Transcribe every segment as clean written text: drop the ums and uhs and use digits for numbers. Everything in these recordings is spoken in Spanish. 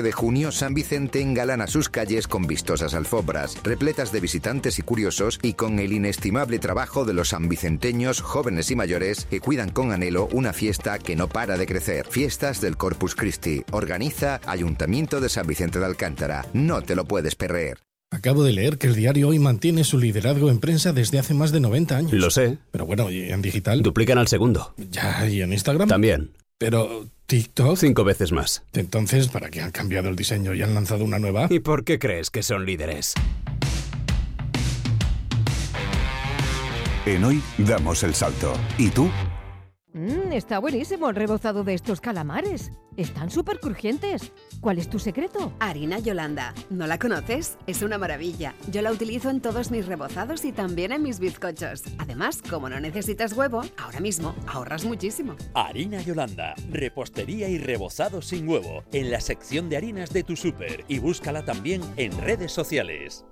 De junio, San Vicente engalana sus calles con vistosas alfombras, repletas de visitantes y curiosos, y con el inestimable trabajo de los sanvicenteños, jóvenes y mayores, que cuidan con anhelo una fiesta que no para de crecer. Fiestas del Corpus Christi. Organiza Ayuntamiento de San Vicente de Alcántara. No te lo puedes perder. Acabo de leer que el diario Hoy mantiene su liderazgo en prensa desde hace más de 90 años. Lo sé. Pero bueno, ¿y en digital? Duplican al segundo. Ya, ¿y en Instagram? También. Pero TikTok... 5 veces más. Entonces, ¿para qué han cambiado el diseño y han lanzado una nueva app? ¿Y por qué crees que son líderes? En Hoy damos el salto. ¿Y tú? Está buenísimo el rebozado de estos calamares. Están súper crujientes. ¿Cuál es tu secreto? Harina Yolanda. ¿No la conoces? Es una maravilla. Yo la utilizo en todos mis rebozados y también en mis bizcochos. Además, como no necesitas huevo, ahora mismo ahorras muchísimo. Harina Yolanda. Repostería y rebozado sin huevo. En la sección de harinas de tu súper. Y búscala también en redes sociales.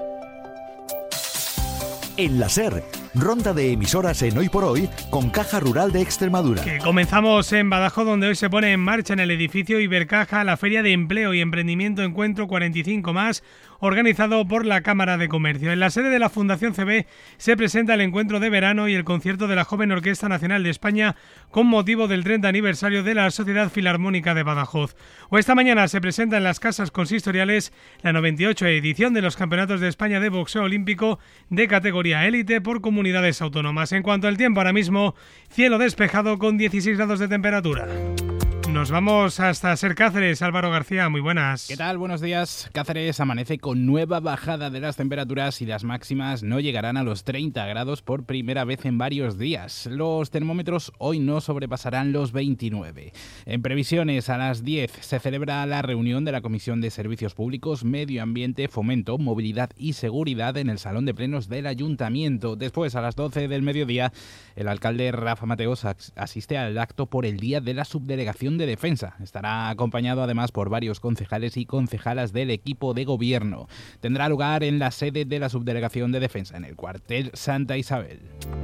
En la SER, ronda de emisoras en Hoy por Hoy con Caja Rural de Extremadura. Que comenzamos en Badajoz, donde hoy se pone en marcha en el edificio Ibercaja la Feria de Empleo y Emprendimiento Encuentro 45+, organizado por la Cámara de Comercio. En la sede de la Fundación CB se presenta el encuentro de verano y el concierto de la Joven Orquesta Nacional de España con motivo del 30 aniversario de la Sociedad Filarmónica de Badajoz. O esta mañana se presenta en las casas consistoriales la 98 edición de los Campeonatos de España de Boxeo Olímpico de categoría élite por comunidades autónomas. En cuanto al tiempo, ahora mismo cielo despejado con 16 grados de temperatura. Nos vamos hasta Ser Cáceres. Álvaro García, muy buenas. ¿Qué tal? Buenos días. Cáceres amanece con nueva bajada de las temperaturas y las máximas no llegarán a los 30 grados por primera vez en varios días. Los termómetros hoy no sobrepasarán los 29. En previsiones, a las 10 se celebra la reunión de la Comisión de Servicios Públicos, Medio Ambiente, Fomento, Movilidad y Seguridad en el Salón de Plenos del Ayuntamiento. Después, a las 12 del mediodía, el alcalde Rafa Mateos asiste al acto por el Día de la Subdelegación de Defensa. Estará acompañado además por varios concejales y concejalas del equipo de gobierno. Tendrá lugar en la sede de la Subdelegación de Defensa, en el cuartel Santa Isabel.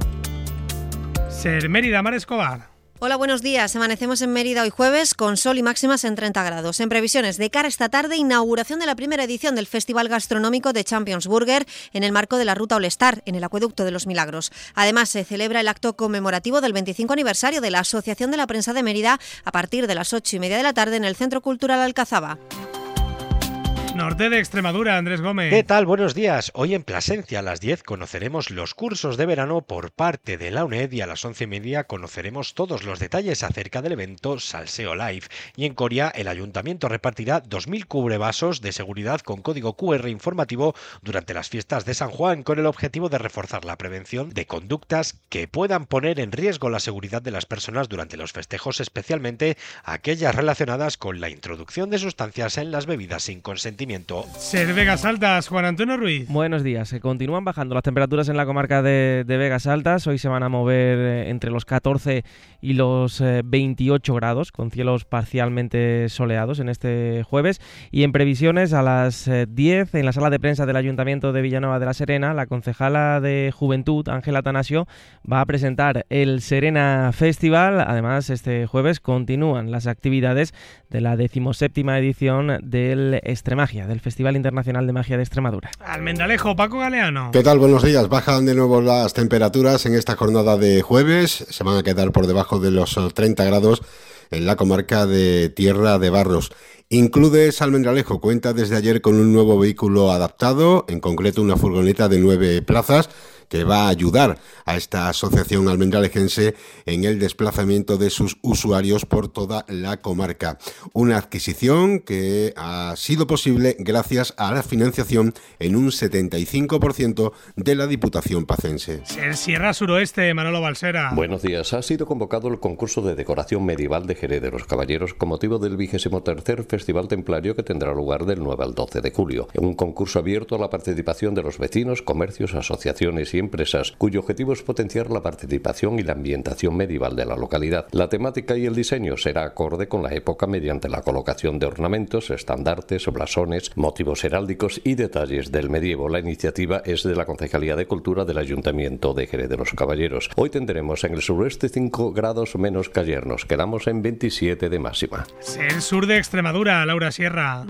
Ser Mérida, Mar Escobar. Hola, buenos días. Amanecemos en Mérida hoy jueves con sol y máximas en 30 grados. En previsiones de cara a esta tarde, inauguración de la primera edición del Festival Gastronómico de Champions Burger en el marco de la Ruta All Star, en el Acueducto de los Milagros. Además, se celebra el acto conmemorativo del 25 aniversario de la Asociación de la Prensa de Mérida a partir de las 8:30 de la tarde en el Centro Cultural Alcazaba. Norte de Extremadura, Andrés Gómez. ¿Qué tal? Buenos días. Hoy en Plasencia a las 10 conoceremos los cursos de verano por parte de la UNED y a las 11:30 conoceremos todos los detalles acerca del evento Salseo Live. Y en Coria el Ayuntamiento repartirá 2.000 cubrevasos de seguridad con código QR informativo durante las fiestas de San Juan con el objetivo de reforzar la prevención de conductas que puedan poner en riesgo la seguridad de las personas durante los festejos, especialmente aquellas relacionadas con la introducción de sustancias en las bebidas sin consentimiento. Ser Vegas Altas, Juan Antonio Ruiz. Buenos días. Continúan bajando las temperaturas en la comarca de Vegas Altas. Hoy se van a mover entre los 14 y los 28 grados, con cielos parcialmente soleados en este jueves. Y en previsiones, a las 10, en la sala de prensa del Ayuntamiento de Villanueva de la Serena, la concejala de Juventud, Ángela Atanasio, va a presentar el Serena Festival. Además, este jueves continúan las actividades de la 17ª edición del Extremagia, del Festival Internacional de Magia de Extremadura. Almendralejo, Paco Galeano. ¿Qué tal? Buenos días. Bajan de nuevo las temperaturas en esta jornada de jueves. Se van a quedar por debajo de los 30 grados en la comarca de Tierra de Barros. Includes Almendralejo cuenta desde ayer con un nuevo vehículo adaptado, en concreto una furgoneta de 9 plazas, que va a ayudar a esta asociación almendralejense en el desplazamiento de sus usuarios por toda la comarca. Una adquisición que ha sido posible gracias a la financiación en un 75% de la Diputación Pacense. El Sierra Suroeste, Manolo Balsera. Buenos días. Ha sido convocado el concurso de decoración medieval de Jerez de los Caballeros con motivo del 23º Festival Templario que tendrá lugar del 9 al 12 de julio. Un concurso abierto a la participación de los vecinos, comercios, asociaciones y empresas, cuyo objetivo es potenciar la participación y la ambientación medieval de la localidad. La temática y el diseño será acorde con la época mediante la colocación de ornamentos, estandartes, blasones, motivos heráldicos y detalles del medievo. La iniciativa es de la Concejalía de Cultura del Ayuntamiento de Jerez de los Caballeros. Hoy tendremos en el suroeste 5 grados menos que ayer. Nos quedamos en 27 de máxima. El sur de Extremadura, Laura Sierra.